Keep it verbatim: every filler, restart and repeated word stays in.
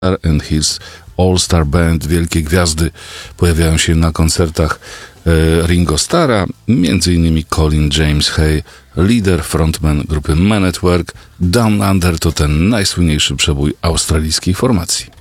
and his All-Star Band. Wielkie gwiazdy pojawiają się na koncertach e, Ringo Starra, między innymi Colin James Hay, lider, frontman grupy Men at Work. Down Under to ten najsłynniejszy przebój australijskiej formacji.